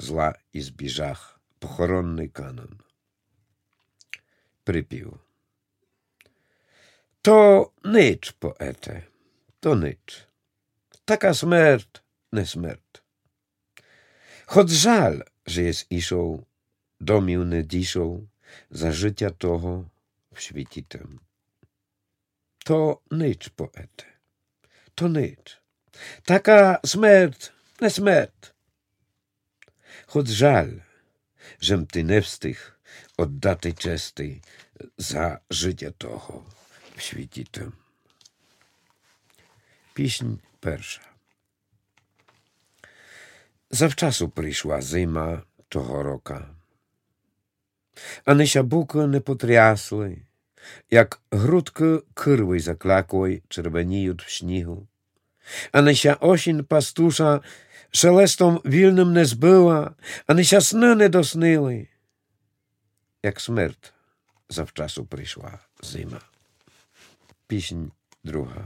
зла і збіжах, похоронний канон. Припів. То ніч, поете, то ніч. Така смерть, не смерть. Хоч жаль, że jest ішов, домів не дійшов, за життя того в світі тем. То ніч, поете, то ніч. Така смерть, не смерть. Хоч жаль, żem ty не встиг odдати чести за життя того в світі тем. Піснь перша. Завчасу прийшла зима того рока. А нещабуки не потрясли, як грудки кирви заклаклої червоніють в снігу. А неща осінь пастуша шелестом вільним не збила, а неща сни не доснили. Як смерть завчасу прийшла зима. Піснь друга.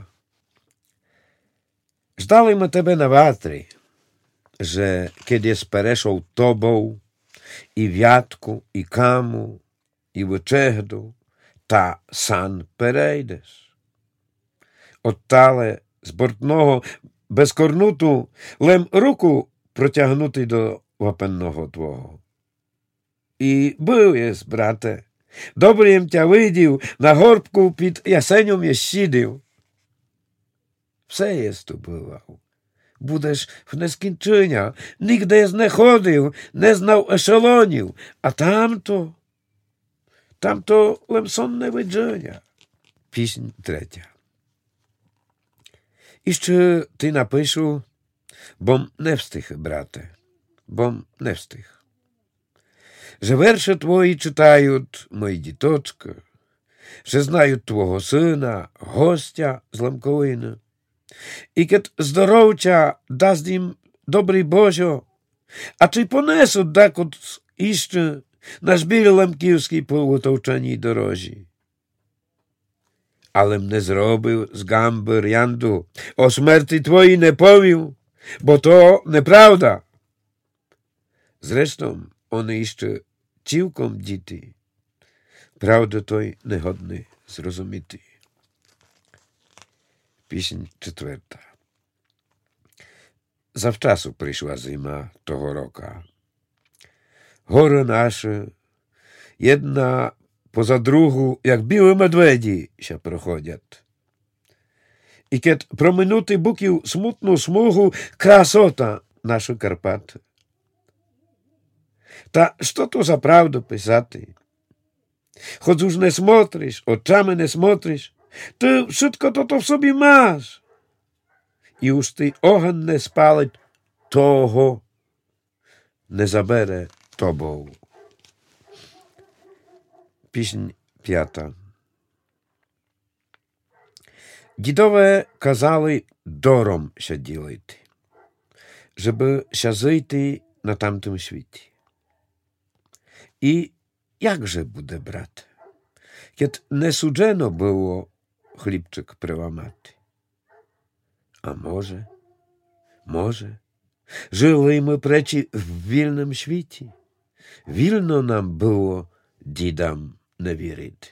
Ждали ми тебе на ватрі, że kiedy spereszą tobą i wiatku, i kamu, i wyczechdu, ta san perejdziesz. Оттале з бортного без корнуту лем руку протягнути до вапенного твого. І був єс, брате, добрим тя видів, на горбку під ясенем єс сидів. Все єс tu бував. Будеш в нескінчення, нігде не ходив, не знав ешелонів, а тамто лемсонне видження. Піснь третя. І ще ти напишу, бом не встиг, брате, бом не встиг. Że верші твої читають мої діточки, że знають твого сина, гостя з Лемковини. І кет здоров'я дасть їм добрий Божо, а чи понесуть дакот іще на жбілі лемківській полутовчаній дорожі. Алем не зробив з гамби рянду, о смерті твоїй не повів, бо то неправда. Зрештом, вони іще цілком діти, правда той негодний зрозуміти. Піснь четверта. Завчасу прийшла зима того рока. Гори наші, jedna поза другу, як білі медведі, ще проходять. І кет проминути буків смутну смугу красота наші Карпати. Та що то за правду писати? Хоч уж не смотриш, очами не смотриш, ти wszystko to w sobie masz. I już ty ogień nie spalić, того не забере тобою. Піснь п'ята. Дідове казали дором się ділити, żeby się жити на тамтym світі. І jakże буде, брат? Kiedy не суджено було хлібчик приламати. А може, жили ми пречі в вільному світі. Вільно нам було дідам не вірити.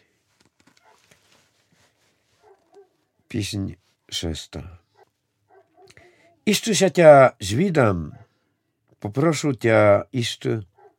Піснь шеста. Іще ся тя звідам, попрошу тя іще.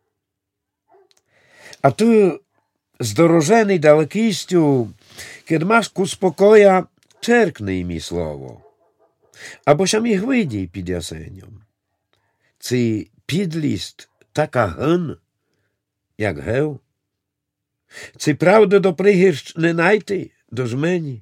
А ти здорожений далекістю, kiedy masz ku spokoja, czerknij mi słowo, або się mi chwydi pід jasenią. Cy підліст така ген, як гев? Cy правди до пригірщ не найти до жмені?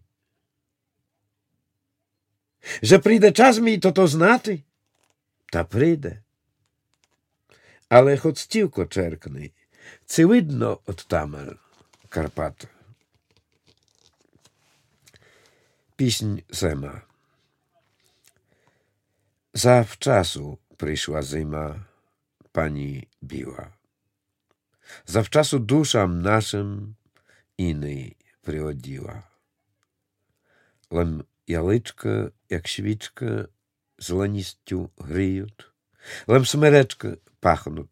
Że прийде час мій то знати? Та прийде. Але хоч стівко черкни, cy видно от тамер Карпат. Піснь сема. Zawczasu przyszła zima, pani biła. Zawczasu duszam naszym innej przychodziła. Lem яличка, jak świczka, z lenistю гріють, лем смеречки пахнуть